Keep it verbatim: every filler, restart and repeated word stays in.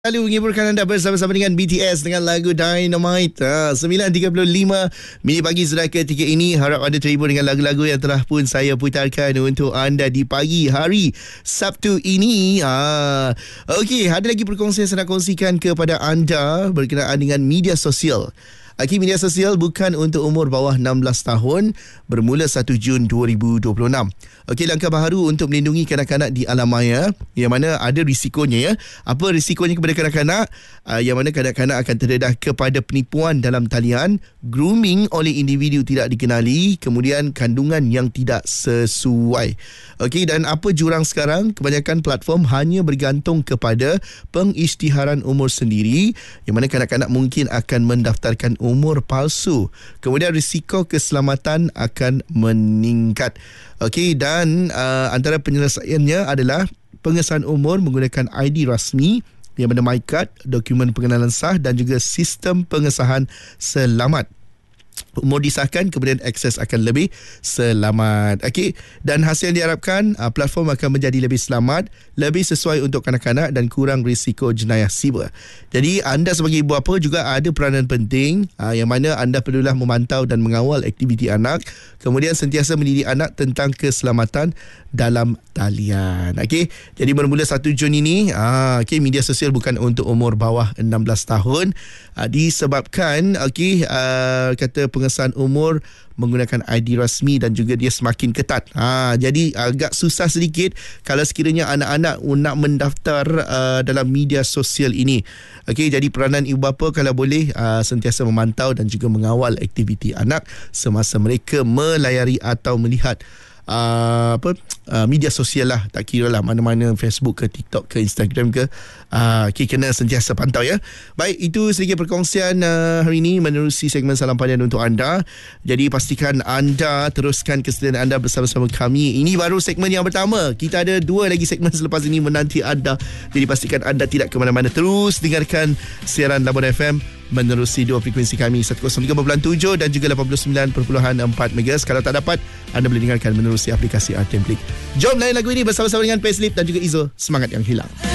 Lalu menghiburkan anda bersama-sama dengan B T S dengan lagu Dynamite. Ha, sembilan tiga puluh lima minit pagi sudah ketika ini. Harap anda terhibur dengan lagu-lagu yang telah pun saya putarkan untuk anda di pagi hari Sabtu ini. Ha, Okey, ada lagi perkongsian saya nak kongsikan kepada anda berkenaan dengan media sosial. Okey, media sosial bukan untuk umur bawah enam belas tahun bermula satu Jun dua ribu dua puluh enam. Okey, langkah baharu untuk melindungi kanak-kanak di alam maya yang mana ada risikonya ya. Apa risikonya kepada kanak-kanak? Uh, yang mana kanak-kanak akan terdedah kepada penipuan dalam talian, grooming oleh individu tidak dikenali, kemudian kandungan yang tidak sesuai. Okey, dan apa jurang sekarang? Kebanyakan platform hanya bergantung kepada pengisytiharan umur sendiri yang mana kanak-kanak mungkin akan mendaftarkan umur palsu. Kemudian risiko keselamatan akan meningkat. Okey, dan uh, antara penyelesaiannya adalah pengesahan umur menggunakan I D rasmi yang bernama MyKad, dokumen pengenalan sah dan juga sistem pengesahan selamat. Umur disahkan, kemudian akses akan lebih selamat. Okey, dan hasil yang diharapkan, uh, platform akan menjadi lebih selamat, lebih sesuai untuk kanak-kanak dan kurang risiko jenayah siber. Jadi anda sebagai ibu bapa juga ada peranan penting, uh, yang mana anda perlulah memantau dan mengawal aktiviti anak, kemudian sentiasa mendidik anak tentang keselamatan dalam talian. Okey, jadi bermula satu Jun ini, uh, okey, media sosial bukan untuk umur bawah enam belas tahun, uh, disebabkan okey, uh, kata pengesahan umur menggunakan I D rasmi dan juga dia semakin ketat. Ha, jadi agak susah sedikit kalau sekiranya anak-anak nak mendaftar uh, dalam media sosial ini. Okey, jadi peranan ibu bapa kalau boleh uh, sentiasa memantau dan juga mengawal aktiviti anak semasa mereka melayari atau melihat Uh, apa uh, media sosial lah, tak kira lah mana-mana, Facebook ke TikTok ke Instagram ke, uh, okay, kena sentiasa pantau ya. Baik, itu sedikit perkongsian uh, hari ini menerusi segmen Salam Padian untuk anda. Jadi pastikan anda teruskan kesediaan anda bersama-sama kami. Ini baru segmen yang pertama, kita ada dua lagi segmen selepas ini menanti anda. Jadi pastikan anda tidak ke mana-mana, terus dengarkan siaran Labuan F M menerusi dua frekuensi kami, seratus tiga perpuluhan tujuh dan juga lapan puluh sembilan perpuluhan empat megahertz. Kalau tak dapat, anda boleh dengarkan menerusi aplikasi R T M Klik. Jom layan lagu ini bersama-sama dengan Payslip dan juga Izo, Semangat Yang Hilang.